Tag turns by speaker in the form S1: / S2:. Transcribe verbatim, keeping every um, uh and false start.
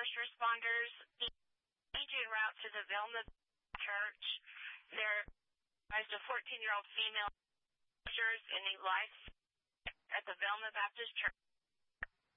S1: first responders each en route to the Velma Church. There is a fourteen-year-old female in a life at the Velma Baptist Church.